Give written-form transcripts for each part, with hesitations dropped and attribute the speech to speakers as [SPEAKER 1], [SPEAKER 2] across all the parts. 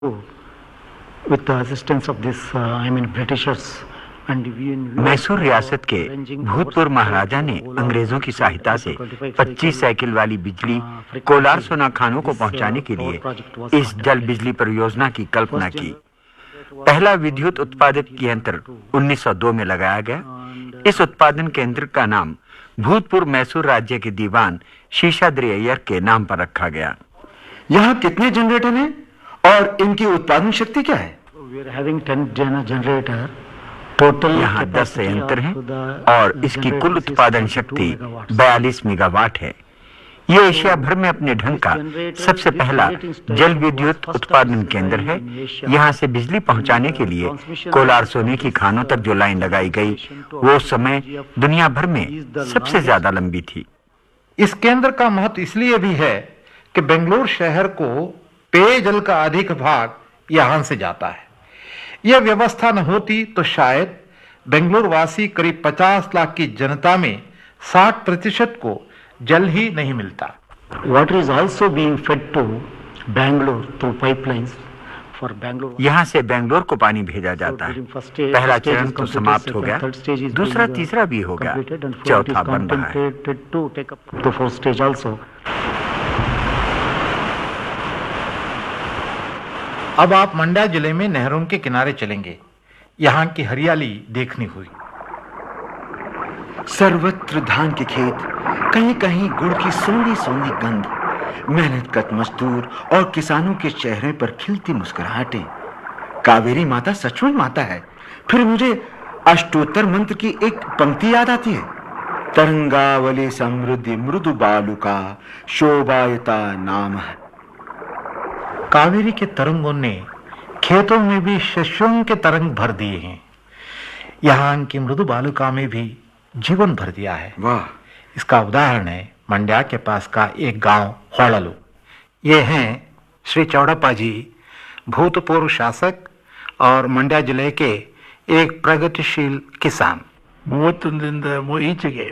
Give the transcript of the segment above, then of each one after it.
[SPEAKER 1] with the assistance of this, Britishers and
[SPEAKER 2] Mysore रियासत के भूतपूर्व महाराजा ने अंग्रेजों की सहायता से 25 साइकिल वाली बिजली कोलार सोना खानों को पहुंचाने के लिए इस जल बिजली परियोजना की कल्पना की। पहला विद्युत उत्पादक यंत्र 1902 में लगाया गया। इस उत्पादन केंद्र का नाम भूतपूर्व मैसूर राज्य के दीवान शेषाद्री अय्यर के नाम पर रखा गया।
[SPEAKER 3] यहाँ कितने जनरेटर हैं और इनकी उत्पादन शक्ति क्या है?
[SPEAKER 2] यहाँ 10 संयंत्र हैं और इसकी कुल उत्पादन शक्ति 42 मेगावाट है। ये एशिया भर में अपने ढंग का सबसे पहला जल विद्युत उत्पादन केंद्र है। यहाँ से बिजली पहुंचाने के लिए कोलार सोने की खानों तक जो लाइन लगाई गई वो उस समय दुनिया भर में सबसे ज्यादा लंबी थी।
[SPEAKER 4] इस केंद्र का महत्व इसलिए भी है कि बेंगलुरु शहर को पेयजल का अधिक भाग यहां से जाता है। यह व्यवस्था न होती तो शायद बेंगलुरु वासी करीब 50 लाख की जनता में 60% को जल ही नहीं मिलता।
[SPEAKER 1] Water is also being fed to Bangalore through pipelines for Bangalore.
[SPEAKER 2] यहाँ से बेंगलोर को पानी भेजा जाता है। पहला चरण तो समाप्त हो गया, दूसरा तीसरा भी हो गया, चौथा बन रहा है।
[SPEAKER 4] अब आप मंड्या जिले में नहरों के किनारे चलेंगे। यहाँ की हरियाली देखनी हुई।
[SPEAKER 3] सर्वत्र धान के खेत, कहीं कहीं गुड़ की सोनी सोनी गंध, मेहनतकश मजदूर और किसानों के चेहरे पर खिलती मुस्कुराहटें। कावेरी माता सचमुच माता है। फिर मुझे अष्टोत्तर मंत्र की एक पंक्ति याद आती है। तरंगावली समृद्धि मृदु बालुका शोभायता नाम।
[SPEAKER 4] कावेरी के तरंगों ने खेतों में भी शस्यों के तरंग भर दिए हैं। यहाँ की मृदु बालुका में भी जीवन भर दिया है।
[SPEAKER 3] वाह!
[SPEAKER 4] इसका उदाहरण है मंड्या के पास का एक गांव होड़लू। ये हैं श्री चौड़प्पा जी, भूतपूर्व शासक और मंड्या जिले के एक प्रगतिशील किसान।
[SPEAKER 5] 31 ಈಚೆಗೆ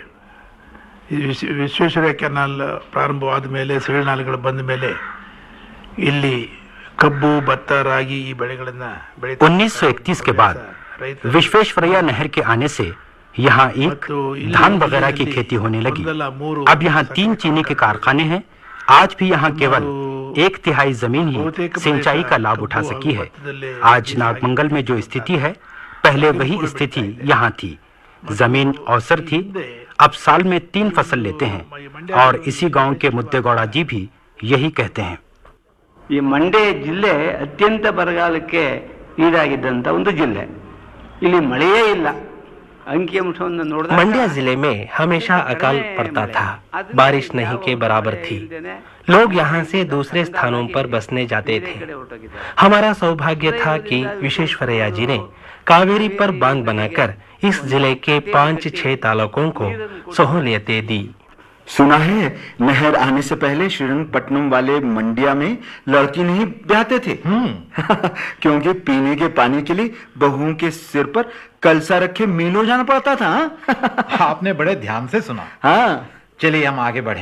[SPEAKER 5] ವಿಶ್ವೇಶ್ವರಯ್ಯ ಕೆನಾಲ್ ಪ್ರಾರಂಭವಾದ ಮೇಲೆ ಸಿರಿನಾಲೆಗಳು ಬಂದ ಮೇಲೆ ಇಲ್ಲಿ ಕಬ್ಬು ಭತ್ತ ರಾಗಿ ಈ ಬೆಳೆಗಳನ್ನ
[SPEAKER 6] 1931 के बाद विश्वेश्वरैया नहर के आने से यहाँ एक धान वगैरह की खेती होने लगी। अब यहाँ 3 चीनी के कारखाने हैं। आज भी यहाँ केवल 1/3 जमीन ही सिंचाई का लाभ उठा सकी है। आज नागमंगल में जो स्थिति है, पहले वही स्थिति यहाँ थी। जमीन अवसर थी। अब साल में 3 फसल लेते हैं और इसी गांव के मुद्देगौड़ा जी भी यही कहते हैं।
[SPEAKER 7] ಈ ಮಂಡ್ಯ ಜಿಲ್ಲೆ ಅತ್ಯಂತ ಬರಗಾಲಕ್ಕೆ ಈಡಾಗಿದ್ದಂತ ಒಂದು ಜಿಲ್ಲೆ। ಇಲ್ಲಿ ಮಳೆಯೇ ಇಲ್ಲ। अंकिअंशವನ್ನು ನೋಡಿದಾಗ
[SPEAKER 8] मंड्या जिले में हमेशा अकाल पड़ता था, बारिश नहीं के बराबर थी। लोग यहाँ से दूसरे स्थानों पर बसने जाते थे। हमारा सौभाग्य था कि विश्वेश्वरैया जी ने कावेरी पर बांध बनाकर इस जिले के 5-6 तालुकों को सहूलियतें दी।
[SPEAKER 3] सुना है नहर आने से पहले श्रीरंगपट्टनम वाले मंड्या में लड़की नहीं ब्याहते थे। क्योंकि पीने के पानी के लिए बहुओं के सिर पर कलसा रखे मीलों जाना पड़ता था।
[SPEAKER 4] आपने बड़े ध्यान से सुना।
[SPEAKER 3] हाँ,
[SPEAKER 4] चलिए हम आगे बढ़ें।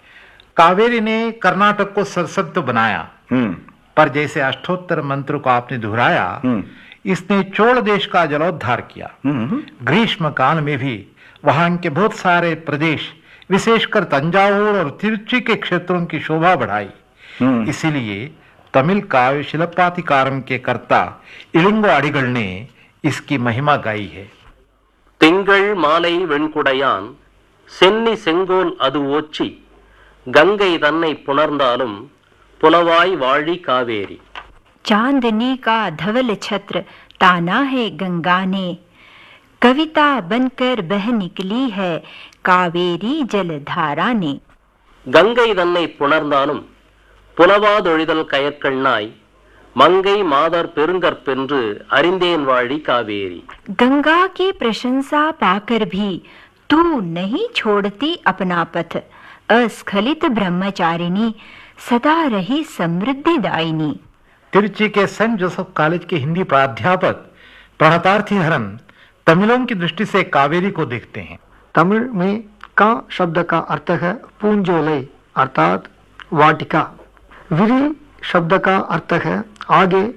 [SPEAKER 4] कावेरी ने कर्नाटक को सशक्त बनाया, पर जैसे अष्टोत्तर मंत्र को आपने दोहराया, इसने चोल देश का जलोद्धार किया। ग्रीष्म काल में भी वहां के बहुत सारे प्रदेश, विशेषकर तंजावुर और तिरुचि के क्षेत्रों की शोभा बढ़ाई। इसीलिए तमिल काव्य शिल्पाधिकारम के कर्ता इलिंगो अडिगल ने इसकी महिमा गाई है।
[SPEAKER 8] திங்கள் மாலை வெண்குடையான் சென்னி செங்கோல் அது ஓச்சி गंगै தன்னை புணர்ந்தாலும் புலவாய் வாழி காவேரி।
[SPEAKER 9] चांदनी का धवल छत्र ताना है गंगा ने, कविता बनकर बह निकली है कावेरी जलधारा ने।
[SPEAKER 8] गंगै தன்னை புணர்ந்தாலும் புலவாதொழிதல் கயற்கண்ணாய் मंगई मादर पेरुंगற்பென்று அறிந்தேன் வாழி कावेरी।
[SPEAKER 9] गंगा की प्रशंसा पाकर भी तू नहीं छोड़ती अपना पथ, अस्खलित ब्रह्मचारिणी सदा रही समृद्धि दायिनी।
[SPEAKER 4] तिरुचि के सेंट जोसेफ कॉलेज के हिंदी प्राध्यापक प्रणतार्थी हरन तमिलों की दृष्टि से कावेरी को देखते हैं।
[SPEAKER 1] तमिल में का शब्द का अर्थ है पूंजोले अर्थात वाटिका। विरी
[SPEAKER 10] शब्द का अर्थ है आगे